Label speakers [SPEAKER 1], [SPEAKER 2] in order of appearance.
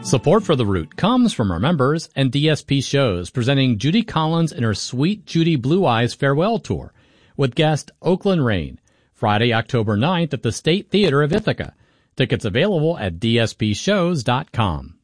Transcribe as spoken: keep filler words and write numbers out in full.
[SPEAKER 1] Support for The Root comes from our members and D S P Shows, presenting Judy Collins and her Sweet Judy Blue Eyes Farewell Tour with guest Oakland Rain, Friday, October ninth at the State Theater of Ithaca. Tickets available at d s p shows dot com.